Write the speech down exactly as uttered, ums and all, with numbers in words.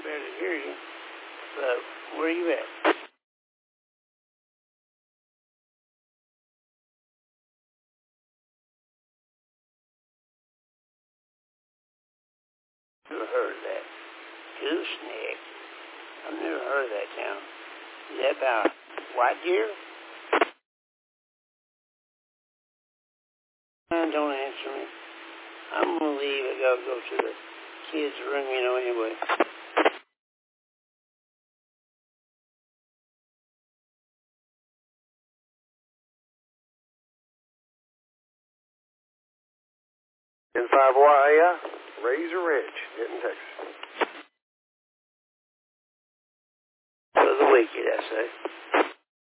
barely hear you. But where are you at? Never heard of that. Gooseneck. I've never heard of that town. Is that about White Deer? Uh, don't answer me. I'm gonna leave. I gotta go to the kids' room, you know, anyway. ten five Y A, Razor Ridge, Denton, Texas. For the wicked, I say.